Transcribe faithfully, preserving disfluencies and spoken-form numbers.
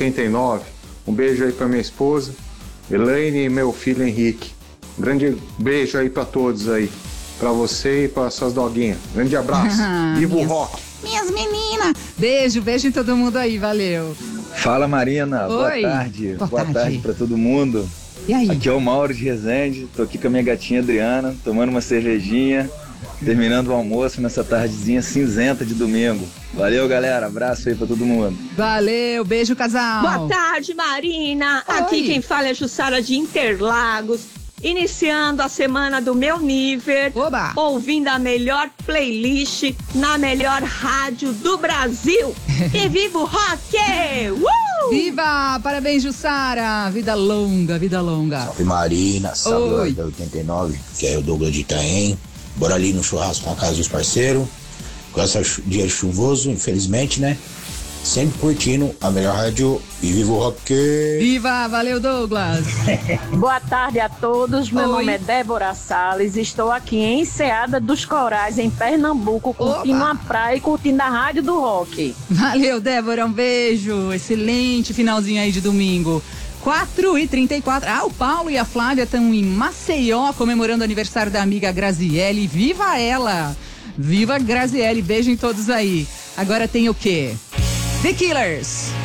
oitenta e nove. Um beijo aí pra minha esposa, Elaine, e meu filho Henrique. Um grande beijo aí pra todos aí. Pra você e pra suas doguinhas. Grande abraço. Viva o rock. Minhas meninas. Beijo, beijo em todo mundo aí. Valeu. Fala, Marina. Oi. Boa tarde. Boa Boa tarde. tarde pra todo mundo. E aí? Aqui é o Mauro de Resende. Tô aqui com a minha gatinha Adriana, tomando uma cervejinha, terminando o almoço nessa tardezinha cinzenta de domingo. Valeu, galera. Abraço aí pra todo mundo. Valeu, beijo, casal. Boa tarde, Marina. Oi. Aqui quem fala é Jussara de Interlagos. Iniciando a semana do meu nível, Oba. ouvindo a melhor playlist na melhor rádio do Brasil. E viva o rock! Uh! Viva! Parabéns, Jussara. Vida longa, vida longa. Salve Marina, salve Oi. da oitenta e nove, que é o Douglas de Itaém. Bora ali no churrasco com a casa dos parceiros. Com esse dia chuvoso, infelizmente, né? Sempre curtindo a melhor rádio e viva o rock! Viva! Valeu, Douglas. Boa tarde a todos, meu Oi. nome é Débora Salles, estou aqui em Enseada dos Corais, em Pernambuco, curtindo Oba. a praia e curtindo a rádio do rock. Valeu, Débora. Um beijo. Excelente finalzinho aí de domingo. quatro e trinta e quatro. Ah, o Paulo e a Flávia estão em Maceió comemorando o aniversário da amiga Graziele. Viva ela! Viva Graziele. Beijo em todos aí. Agora tem o quê? The Killers.